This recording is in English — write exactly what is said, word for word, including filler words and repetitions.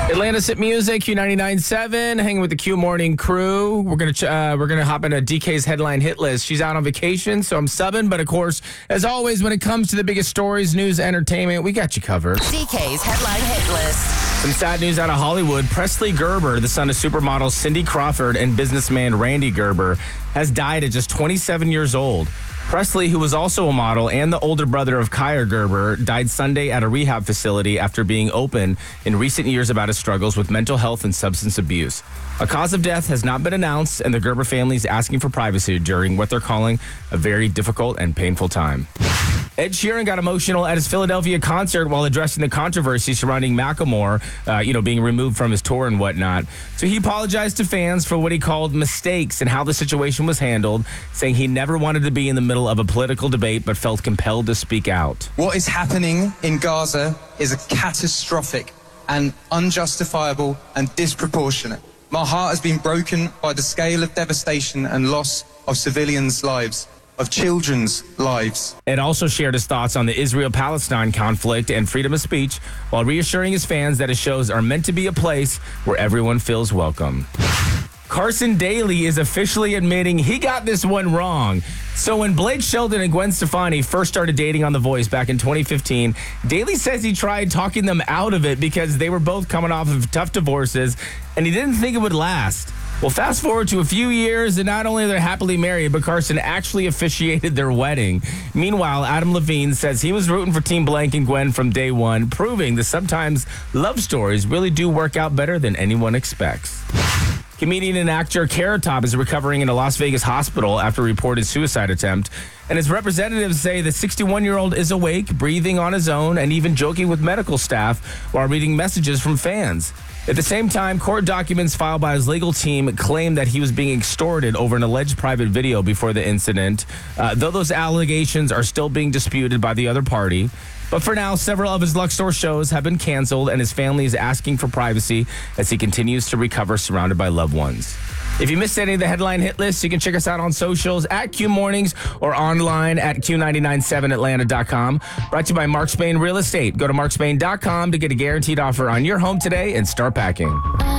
Atlanta's Hit Music, Q ninety-nine point seven, hanging with the Q Morning crew. We're gonna ch- uh, we're gonna hop into D K's headline hit list. She's out on vacation, so I'm subbing. But of course, as always, when it comes to the biggest stories, news, entertainment, we got you covered. D K's headline hit list. Some sad news out of Hollywood. Presley Gerber, the son of supermodel Cindy Crawford and businessman Randy Gerber, has died at just twenty-seven years old. Presley, who was also a model and the older brother of Kaya Gerber, died Sunday at a rehab facility after being open in recent years about his struggles with mental health and substance abuse. A cause of death has not been announced, and the Gerber family is asking for privacy during what they're calling a very difficult and painful time. Ed Sheeran got emotional at his Philadelphia concert while addressing the controversy surrounding Macklemore, uh, you know, being removed from his tour and whatnot. So he apologized to fans for what he called mistakes and how the situation was handled, saying he never wanted to be in the middle of a political debate but felt compelled to speak out. What is happening in Gaza is a catastrophic and unjustifiable and disproportionate. My heart has been broken by the scale of devastation and loss of civilians' lives, of children's lives. Ed also shared his thoughts on the Israel-Palestine conflict and freedom of speech while reassuring his fans that his shows are meant to be a place where everyone feels welcome. Carson Daly is officially admitting he got this one wrong. So when Blake Shelton and Gwen Stefani first started dating on The Voice back in twenty fifteen, Daly says he tried talking them out of it because they were both coming off of tough divorces and he didn't think it would last. Well, fast forward to a few years, and not only are they happily married, but Carson actually officiated their wedding. Meanwhile, Adam Levine says he was rooting for Team Blank and Gwen from day one, proving that sometimes love stories really do work out better than anyone expects. Comedian and actor Carrot Top is recovering in a Las Vegas hospital after a reported suicide attempt. And his representatives say the sixty-one-year-old is awake, breathing on his own, and even joking with medical staff while reading messages from fans. At the same time, court documents filed by his legal team claim that he was being extorted over an alleged private video before the incident, uh, though those allegations are still being disputed by the other party. But for now, several of his Luxor shows have been canceled, and his family is asking for privacy as he continues to recover surrounded by loved ones. If you missed any of the headline hit lists, you can check us out on socials at Q Mornings or online at Q nine nine seven Atlanta dot com. Brought to you by Mark Spain Real Estate. Go to mark spain dot com to get a guaranteed offer on your home today and start packing.